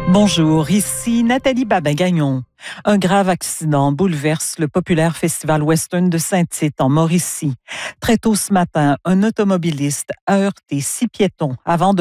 Bonjour, ici Nathalie Babin-Gagnon. Un grave accident bouleverse le populaire festival western de Saint-Tite en Mauricie. Très tôt ce matin, un automobiliste a heurté 6 piétons avant de